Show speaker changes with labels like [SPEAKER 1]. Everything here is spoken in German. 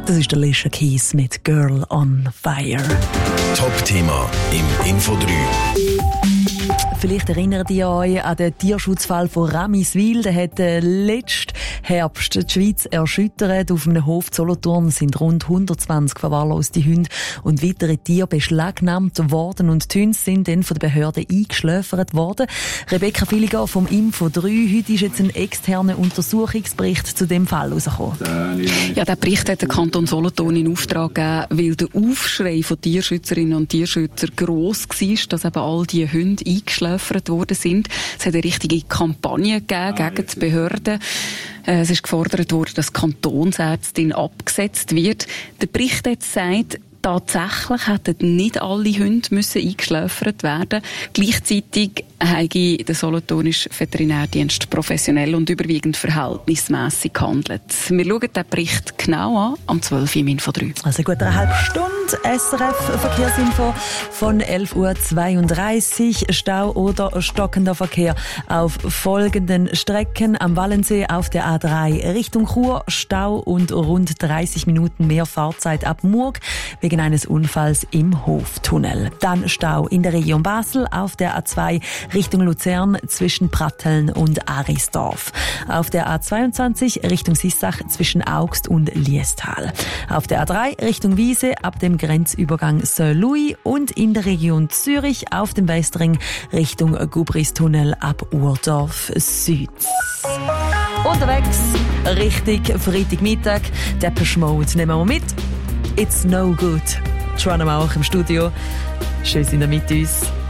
[SPEAKER 1] Das ist der Alicia Keys mit Girl on Fire.
[SPEAKER 2] Top-Thema im Info 3.
[SPEAKER 1] Vielleicht erinnert ihr euch an den Tierschutzfall von Ramiswil. Der hat letzten Herbst die Schweiz erschüttert. Auf einem Hof Solothurn sind rund 120 verwahrloste Hunde und weitere Tiere beschlagnahmt worden. Und die Hunde sind dann von der Behörde eingeschläfert worden. Rebecca Villiger vom Info 3. Heute ist jetzt ein externer Untersuchungsbericht zu dem Fall rausgekommen.
[SPEAKER 3] Ja, der Bericht hat der Kanton Solothurn in Auftrag gegeben, weil der Aufschrei von Tierschützerinnen und Tierschützern gross war, dass eben all die Hunde eingeschläfert worden sind. Es hat eine richtige Kampagne gegeben gegen die Behörden. Es ist gefordert worden, dass die Kantonsärztin abgesetzt wird. Der Bericht hat gesagt, tatsächlich hätten nicht alle Hunde eingeschläfert werden. Gleichzeitig habe der Solothurnische Veterinärdienst professionell und überwiegend verhältnismässig gehandelt. Wir schauen den Bericht genau an, am 12 Uhr im Info 3.
[SPEAKER 1] Also gut eine halbe Stunde SRF Verkehrsinfo von 11.32 Uhr. Stau oder stockender Verkehr auf folgenden Strecken. Am Wallensee auf der A3 Richtung Chur. Stau und rund 30 Minuten mehr Fahrzeit ab Murg wegen eines Unfalls im Hoftunnel. Dann Stau in der Region Basel auf der A2 Richtung Luzern zwischen Pratteln und Arisdorf. Auf der A22 Richtung Sissach zwischen Augst und Liestal. Auf der A3 Richtung Wiese ab dem Grenzübergang Saint-Louis und in der Region Zürich auf dem Westring Richtung Gubristunnel ab Urdorf Süd. Unterwegs Richtung Freitagmittag. Depeche Mode nehmen wir mit. It's no good. Joanna Mauch im Studio. Schön, sind ihr mit uns.